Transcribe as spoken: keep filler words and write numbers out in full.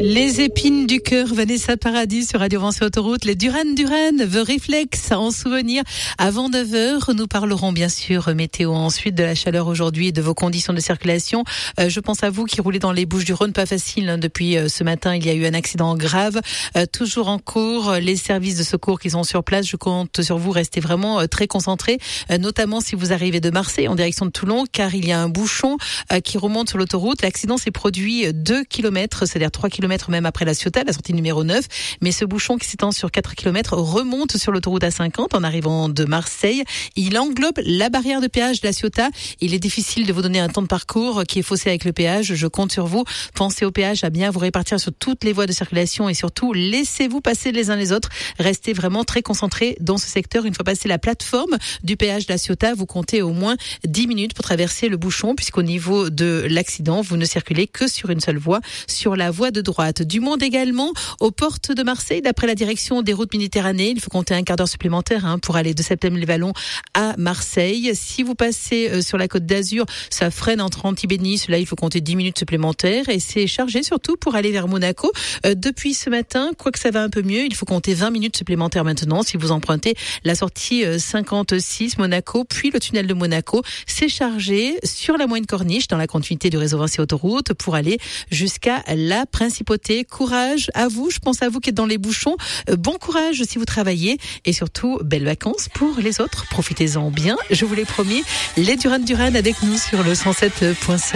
Les épines du cœur, Vanessa Paradis sur Radio Vinci Autoroute, les Duran Duran, The Reflex en souvenir. Avant neuf heures, nous parlerons bien sûr météo, ensuite de la chaleur aujourd'hui et de vos conditions de circulation. Euh, je pense à vous qui roulez dans les Bouches-du-Rhône, pas facile. Hein, depuis euh, ce matin, il y a eu un accident grave, euh, toujours en cours. Les services de secours qui sont sur place, je compte sur vous, restez vraiment euh, très concentrés, euh, notamment si vous arrivez de Marseille en direction de Toulon, car il y a un bouchon euh, qui remonte sur l'autoroute. L'accident s'est produit deux kilomètres, c'est-à-dire trois kilomètres même après la Ciotat, la sortie numéro neuf. Mais ce bouchon qui s'étend sur quatre kilomètres remonte sur l'autoroute A cinquante en arrivant de Marseille. Il englobe la barrière de péage de la Ciotat. Il est difficile de vous donner un temps de parcours qui est faussé avec le péage. Je compte sur vous. Pensez au péage, à bien vous répartir sur toutes les voies de circulation et surtout, laissez-vous passer les uns les autres. Restez vraiment très concentrés dans ce secteur. Une fois passé la plateforme du péage de la Ciotat, vous comptez au moins dix minutes pour traverser le bouchon puisqu'au niveau de l'accident, vous ne circulez que sur une seule voie, sur la voie de droite. Du monde également aux portes de Marseille. D'après la direction des routes Méditerranée, il faut compter un quart d'heure supplémentaire hein, pour aller de Septem-les-Vallons à Marseille. Si vous passez euh, sur la Côte d'Azur, ça freine entre Antibes et Nice. Là, il faut compter dix minutes supplémentaires et c'est chargé surtout pour aller vers Monaco. Euh, depuis ce matin, quoique ça va un peu mieux, il faut compter vingt minutes supplémentaires maintenant si vous empruntez la sortie euh, cinquante-six Monaco, puis le tunnel de Monaco. C'est chargé sur la Moyenne Corniche dans la continuité du réseau Vinci Autoroute pour aller jusqu'à la Principauté. Courage à vous, je pense à vous qui êtes dans les bouchons. Bon courage si vous travaillez et surtout, belles vacances pour les autres. Profitez-en bien. Je vous l'ai promis, les Duran Duran avec nous sur le cent sept point sept.